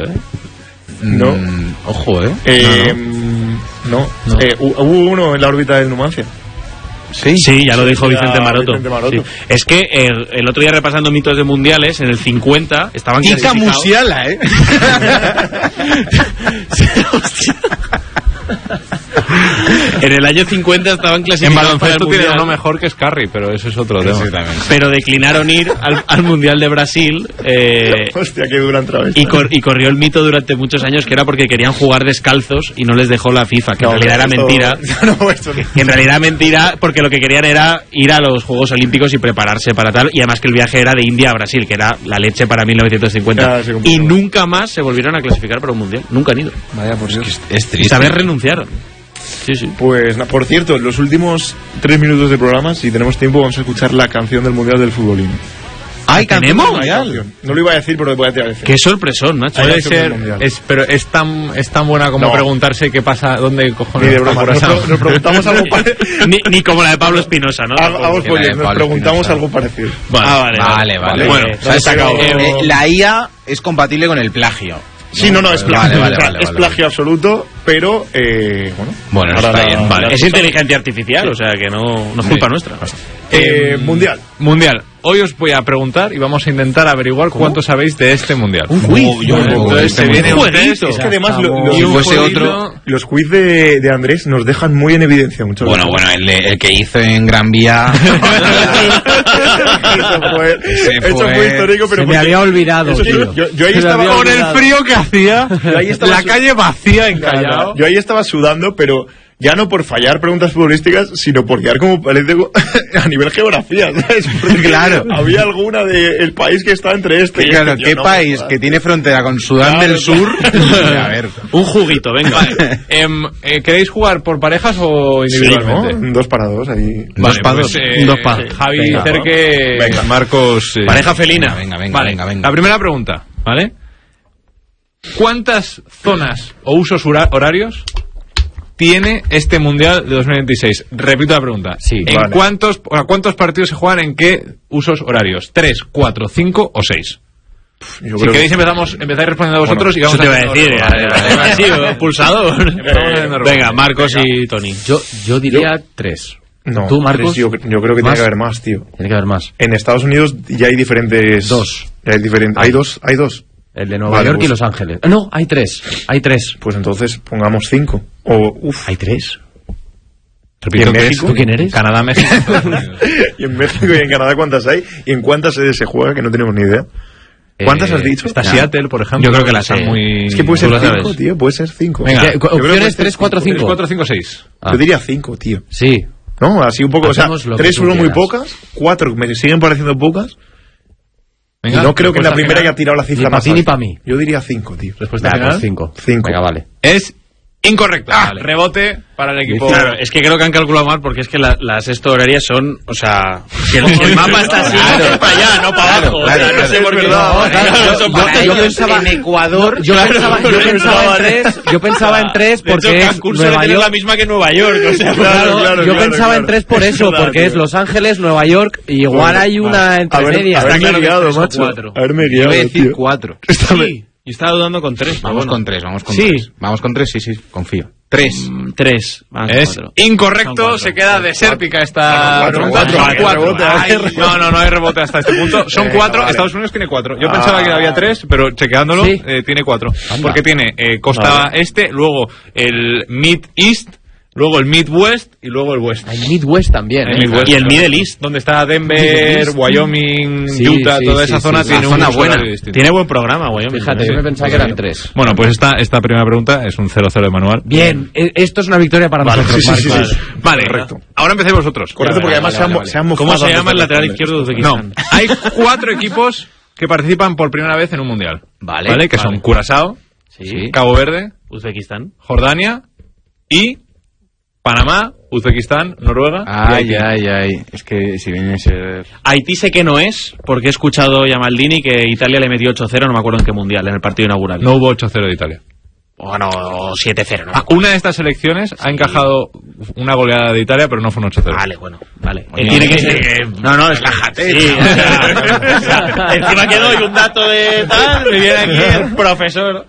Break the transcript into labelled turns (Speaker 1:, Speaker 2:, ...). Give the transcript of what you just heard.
Speaker 1: creo, ¿eh?
Speaker 2: No.
Speaker 3: Ojo,
Speaker 2: No. Hubo uno en la órbita del Numancia.
Speaker 1: Sí, ya lo dijo Vicente Maroto.
Speaker 2: Sí.
Speaker 1: Es que el otro día repasando mitos de mundiales, en el 50 estaban
Speaker 3: Kika
Speaker 1: clasificados.
Speaker 3: Musiala,
Speaker 1: En el año 50 estaban
Speaker 4: En
Speaker 1: clasificados para el
Speaker 4: baloncesto tiene
Speaker 1: mundial,
Speaker 4: uno mejor que Scarry, pero eso es otro tema.
Speaker 1: pero declinaron ir al mundial de Brasil.
Speaker 2: Hostia, qué dura través.
Speaker 1: Y corrió el mito durante muchos años que era porque querían jugar descalzos y no les dejó la FIFA, que en realidad era mentira. Que en realidad mentira, porque lo que querían era ir a los Juegos Olímpicos y prepararse para tal, y además que el viaje era de India a Brasil, que era la leche para 1950. Y nunca más se volvieron a clasificar para un mundial. Nunca han ido.
Speaker 2: Vaya, por Dios.
Speaker 3: Es triste.
Speaker 1: Esta vez renunciaron. Sí.
Speaker 2: Pues, por cierto, en los últimos 3 minutos del programa, si tenemos tiempo, vamos a escuchar la canción del Mundial del Futbolín.
Speaker 3: ¡Ay,
Speaker 1: ¿tenemos?
Speaker 2: No lo iba a decir, pero lo voy a decir.
Speaker 1: Qué sorpresón, macho.
Speaker 4: Puede ser, pero es tan buena como preguntarse qué pasa, dónde cojones.
Speaker 2: Ni de broma, nos preguntamos algo parecido.
Speaker 1: ni como la de Pablo Espinosa, ¿no?
Speaker 2: Nos preguntamos algo parecido.
Speaker 3: Vale.
Speaker 1: Bueno,
Speaker 3: la IA es compatible con el plagio.
Speaker 2: Sí, no, es plagio.
Speaker 3: Vale,
Speaker 2: es plagio absoluto, pero
Speaker 3: bueno, está bien.
Speaker 1: Vale. Es inteligencia artificial, o sea que no es culpa nuestra.
Speaker 2: Mundial.
Speaker 4: Hoy os voy a preguntar y vamos a intentar averiguar cuánto sabéis de este mundial.
Speaker 1: Un quiz.
Speaker 4: Entonces se viene un test.
Speaker 2: Es que además los quiz de Andrés nos dejan muy en evidencia mucho.
Speaker 3: Bueno, el que hizo en Gran Vía.
Speaker 2: Eso fue histórico, pero
Speaker 5: se me había olvidado.
Speaker 2: Yo ahí estaba
Speaker 4: con el frío que hacía, la calle vacía en Callao.
Speaker 2: Yo ahí estaba sudando, pero ya no por fallar preguntas futbolísticas, sino por quedar como parece a nivel geografía, ¿sabes?
Speaker 3: Claro.
Speaker 2: Había alguna del país que está entre este y
Speaker 3: claro,
Speaker 2: este.
Speaker 3: ¿qué país que tiene frontera con Sudán del Sur? A ver.
Speaker 1: Un juguito, venga.
Speaker 4: Vale. ¿Queréis jugar por parejas o individualmente?
Speaker 2: Sí, ¿no? 2 para 2 ahí.
Speaker 3: Vale, 2 para 2.
Speaker 4: Javi,
Speaker 2: venga,
Speaker 4: Cerque,
Speaker 2: venga.
Speaker 4: Marcos.
Speaker 1: Pareja felina.
Speaker 4: Venga. La primera pregunta, ¿vale? ¿Cuántas zonas o usos horarios tiene este Mundial de 2026? Repito la pregunta.
Speaker 5: Sí,
Speaker 4: ¿Cuántos partidos se juegan en qué usos horarios? ¿3, 4, 5 o 6? Si queréis empezáis respondiendo vosotros y vamos
Speaker 1: a... Eso te iba a decir, pulsador. Venga, Marcos y Tony.
Speaker 5: Yo diría 3.
Speaker 2: No,
Speaker 5: ¿Tú, Marcos?
Speaker 2: Yo creo que tiene que haber más, tío.
Speaker 5: Tiene que haber más.
Speaker 2: En Estados Unidos ya hay diferentes...
Speaker 5: 2.
Speaker 2: Hay dos.
Speaker 5: El de Nueva York y Los Ángeles. No, hay 3.
Speaker 2: Pues entonces pongamos 5.
Speaker 5: Hay 3.
Speaker 2: ¿Y en México?
Speaker 5: ¿Tú quién eres?
Speaker 4: Canadá, México.
Speaker 2: ¿Y en México y en Canadá cuántas hay? ¿Y en cuántas sedes se juega? Que no tenemos ni idea. ¿Cuántas has dicho?
Speaker 4: Está Seattle, por ejemplo.
Speaker 1: Yo creo que las hay muy...
Speaker 2: Es que puede ser 5, tío. Puede ser 5.
Speaker 4: Venga,
Speaker 5: opciones 3, 4, 5.
Speaker 4: 3, 4, 5, 6.
Speaker 2: Yo diría 5, tío.
Speaker 5: Sí.
Speaker 2: No, así un poco. O sea, 3 son muy pocas. 4 me siguen pareciendo pocas. Venga, y no creo que en la primera haya tirado la cifra más alta.
Speaker 5: Ni para mí.
Speaker 2: Yo diría 5, tío.
Speaker 4: Respuesta final.
Speaker 5: 5.
Speaker 2: Venga,
Speaker 5: vale.
Speaker 4: Es incorrecto. Vale. Rebote para el equipo.
Speaker 1: Claro, es que creo que han calculado mal porque es que las horarias son, o sea, si el mapa está así, es para allá, no para abajo.
Speaker 3: Claro,
Speaker 1: no sé por qué.
Speaker 5: Yo pensaba en Ecuador. Yo pensaba en 3 porque es Nueva York.
Speaker 1: La misma que Nueva York, o sea,
Speaker 5: yo pensaba en 3 por eso, porque es Los Ángeles, Nueva York y igual hay una entre medias.
Speaker 2: Haberme guiado, macho. Haberme guiado.
Speaker 3: Voy a decir 4.
Speaker 1: Sí. Yo estaba dudando con 3.
Speaker 3: Vamos con 3. Vamos con 3, sí, confío. 3.
Speaker 1: 3.
Speaker 4: Es incorrecto, se queda desértica esta pregunta. 4. No hay rebote hasta este punto. Son 4. Estados Unidos tiene 4. Yo pensaba que había 3, pero chequeándolo tiene 4. Porque tiene costa este, luego el Mid East, luego el Midwest y luego el West.
Speaker 5: El Midwest también.
Speaker 1: Y el Middle East,
Speaker 4: donde está Denver, Wyoming, Utah, toda esa zona tiene una buena.
Speaker 1: Tiene buen programa, Wyoming.
Speaker 5: Fíjate, yo me pensaba que eran 3.
Speaker 4: Bueno, pues esta primera pregunta es un 0-0 de manual.
Speaker 5: Bien, esto es una victoria para nosotros.
Speaker 2: Sí.
Speaker 4: Vale, correcto. Ahora empecéis vosotros.
Speaker 2: Correcto, porque además se han mofado.
Speaker 1: ¿Cómo se llama el lateral izquierdo de Uzbekistán?
Speaker 4: No, hay 4 equipos que participan por primera vez en un mundial.
Speaker 5: Vale.
Speaker 4: Que son Curazao, Cabo Verde,
Speaker 1: Uzbekistán,
Speaker 4: Jordania y Panamá, Uzbekistán, Noruega.
Speaker 3: Ay. Es que si viene a ser...
Speaker 1: Haití sé que no es, porque he escuchado a Maldini que Italia le metió 8-0, no me acuerdo en qué mundial, en el partido inaugural.
Speaker 4: No hubo 8-0 de Italia.
Speaker 1: Bueno, 7-0, ¿no?
Speaker 4: Una de estas selecciones ha encajado una goleada de Italia, pero no fue un 8-0.
Speaker 1: Vale. Tiene que ser...
Speaker 3: No, deslájate.
Speaker 1: Sí, encima que doy un dato de tal, me viene aquí el profesor.